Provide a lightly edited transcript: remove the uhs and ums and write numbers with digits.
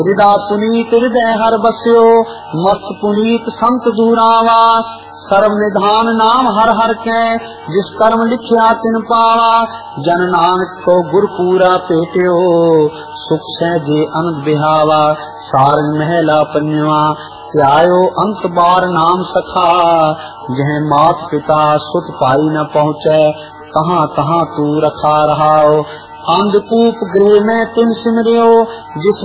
हृदय पुनीत हृदय हर बस्यो, मस्त पुनीत संत दूरावा। सर्व निधान नाम हर हर के, जिस कर्म लिखिया तिन पावा। जन नानक को गुर पूरा पेट्यो, सुख सहजे अनंत बिहावा। सारंग महला पंजवा, त्यायो अंत बार नाम सखा। जह मात पिता सुत पाई न पहुँचे, कहाँ कहाँ तू रखा रहाओ। अंधकूप गृह में तिन सिमरियो, जिस